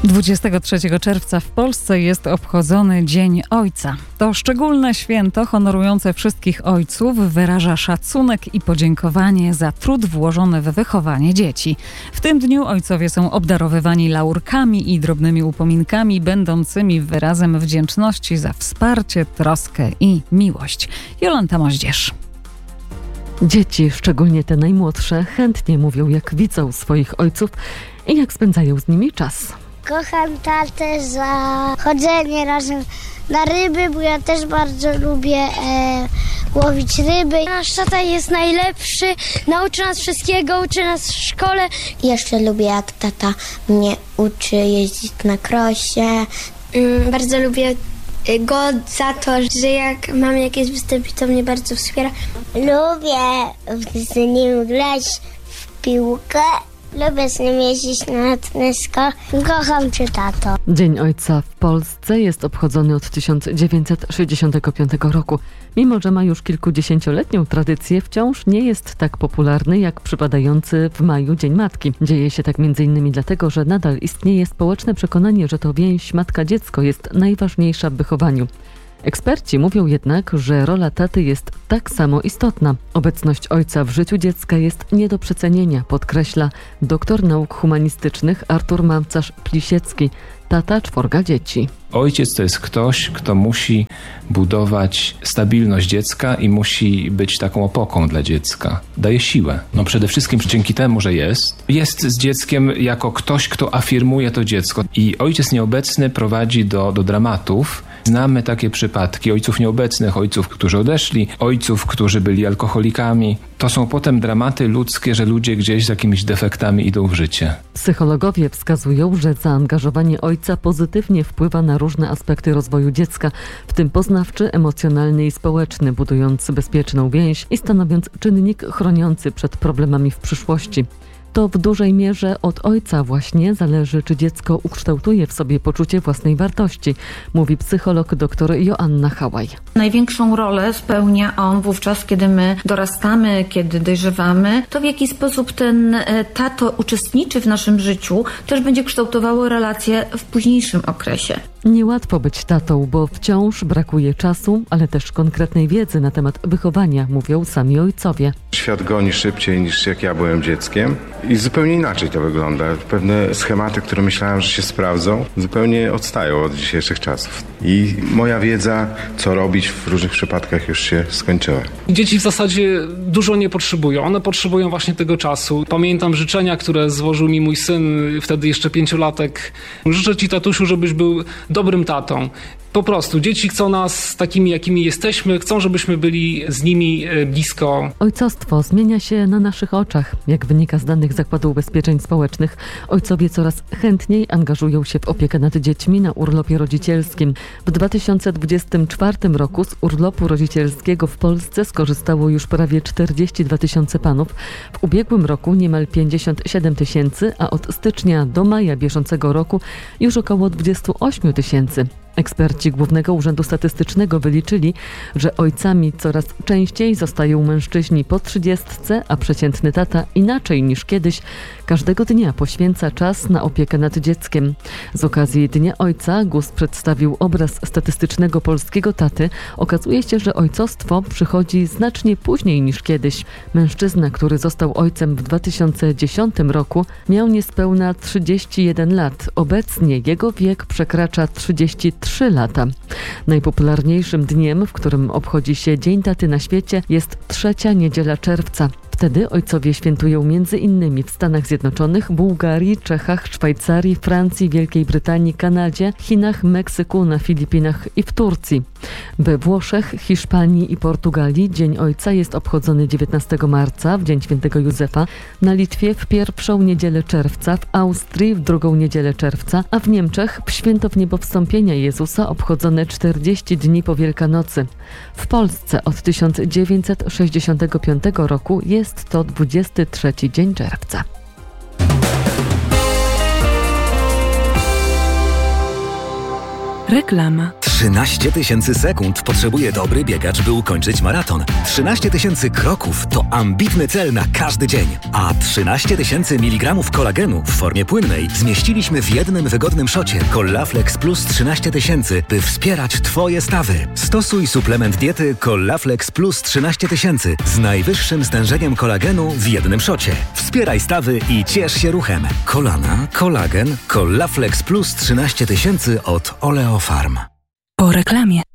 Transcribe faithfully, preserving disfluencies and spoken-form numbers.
dwudziestego trzeciego czerwca w Polsce jest obchodzony Dzień Ojca. To szczególne święto honorujące wszystkich ojców wyraża szacunek i podziękowanie za trud włożony w wychowanie dzieci. W tym dniu ojcowie są obdarowywani laurkami i drobnymi upominkami będącymi wyrazem wdzięczności za wsparcie, troskę i miłość. Jolanta Moździerz. Dzieci, szczególnie te najmłodsze, chętnie mówią, jak widzą swoich ojców i jak spędzają z nimi czas. Kocham tatę za chodzenie razem na ryby, bo ja też bardzo lubię e, łowić ryby. Nasz tata jest najlepszy, nauczy nas wszystkiego, uczy nas w szkole. Jeszcze lubię, jak tata mnie uczy jeździć na krosie. Mm, bardzo lubię go za to, że jak mam jakieś występy, to mnie bardzo wspiera. Lubię z nim grać w piłkę. Lubię z nim jeździć na lotnisko. Kocham cię, tato. Dzień Ojca w Polsce jest obchodzony od tysiąc dziewięćset sześćdziesiątego piątego roku. Mimo że ma już kilkudziesięcioletnią tradycję, wciąż nie jest tak popularny jak przypadający w maju Dzień Matki. Dzieje się tak między innymi dlatego, że nadal istnieje społeczne przekonanie, że to więź matka-dziecko jest najważniejsza w wychowaniu. Eksperci mówią jednak, że rola taty jest tak samo istotna. Obecność ojca w życiu dziecka jest nie do przecenienia, podkreśla doktor nauk humanistycznych Artur Mamcarz-Plisiecki, tata czworga dzieci. Ojciec to jest ktoś, kto musi budować stabilność dziecka i musi być taką opoką dla dziecka. Daje siłę. No przede wszystkim dzięki temu, że jest. Jest z dzieckiem jako ktoś, kto afirmuje to dziecko. I ojciec nieobecny prowadzi do, do dramatów. Znamy takie przypadki ojców nieobecnych, ojców, którzy odeszli, ojców, którzy byli alkoholikami. To są potem dramaty ludzkie, że ludzie gdzieś z jakimiś defektami idą w życie. Psychologowie wskazują, że zaangażowanie ojca pozytywnie wpływa na różne aspekty rozwoju dziecka, w tym poznawczy, emocjonalny i społeczny, budując bezpieczną więź i stanowiąc czynnik chroniący przed problemami w przyszłości. To w dużej mierze od ojca właśnie zależy, czy dziecko ukształtuje w sobie poczucie własnej wartości, mówi psycholog dr Joanna Hałaj. Największą rolę spełnia on wówczas, kiedy my dorastamy, kiedy dojrzewamy. To w jaki sposób ten tato uczestniczy w naszym życiu, też będzie kształtowało relacje w późniejszym okresie. Niełatwo być tatą, bo wciąż brakuje czasu, ale też konkretnej wiedzy na temat wychowania, mówią sami ojcowie. Świat goni szybciej niż jak ja byłem dzieckiem i zupełnie inaczej to wygląda. Pewne schematy, które myślałem, że się sprawdzą, zupełnie odstają od dzisiejszych czasów. I moja wiedza, co robić w różnych przypadkach, już się skończyła. Dzieci w zasadzie dużo nie potrzebują. One potrzebują właśnie tego czasu. Pamiętam życzenia, które złożył mi mój syn, wtedy jeszcze pięciolatek. Życzę ci, tatusiu, żebyś był dobrym tatą. Po prostu dzieci chcą nas takimi, jakimi jesteśmy, chcą, żebyśmy byli z nimi blisko. Ojcostwo zmienia się na naszych oczach. Jak wynika z danych Zakładu Ubezpieczeń Społecznych, ojcowie coraz chętniej angażują się w opiekę nad dziećmi na urlopie rodzicielskim. W dwa tysiące dwudziestym czwartym roku z urlopu rodzicielskiego w Polsce skorzystało już prawie czterdzieści dwa tysiące panów. W ubiegłym roku niemal pięćdziesiąt siedem tysięcy, a od stycznia do maja bieżącego roku już około dwadzieścia osiem tysięcy. Eksperci Głównego Urzędu Statystycznego wyliczyli, że ojcami coraz częściej zostają mężczyźni po trzydziestce, a przeciętny tata inaczej niż kiedyś każdego dnia poświęca czas na opiekę nad dzieckiem. Z okazji Dnia Ojca G U S przedstawił obraz statystycznego polskiego taty. Okazuje się, że ojcostwo przychodzi znacznie później niż kiedyś. Mężczyzna, który został ojcem w dwa tysiące dziesiątym roku, miał niespełna trzydzieści jeden lat. Obecnie jego wiek przekracza trzydzieści trzy lata. Najpopularniejszym dniem, w którym obchodzi się Dzień Taty na świecie, jest trzecia niedziela czerwca. Wtedy ojcowie świętują między innymi w Stanach Zjednoczonych, Bułgarii, Czechach, Szwajcarii, Francji, Wielkiej Brytanii, Kanadzie, Chinach, Meksyku, na Filipinach i w Turcji. We Włoszech, Hiszpanii i Portugalii Dzień Ojca jest obchodzony dziewiętnastego marca, w Dzień Świętego Józefa, na Litwie w pierwszą niedzielę czerwca, w Austrii w drugą niedzielę czerwca, a w Niemczech w święto Wniebowstąpienia Jezusa obchodzone czterdzieści dni po Wielkanocy. W Polsce od tysiąc dziewięćset sześćdziesiątego piątego roku jest to dwudziesty trzeci dzień czerwca. Reklama. trzynaście tysięcy sekund potrzebuje dobry biegacz, by ukończyć maraton. trzynaście tysięcy kroków to ambitny cel na każdy dzień. A trzynaście tysięcy miligramów kolagenu w formie płynnej zmieściliśmy w jednym wygodnym szocie Collaflex Plus trzynaście tysięcy, by wspierać Twoje stawy. Stosuj suplement diety Collaflex Plus trzynaście tysięcy z najwyższym stężeniem kolagenu w jednym szocie. Wspieraj stawy i ciesz się ruchem. Kolana, kolagen, Collaflex Plus trzynaście tysięcy od Oleofarm. Po reklamie.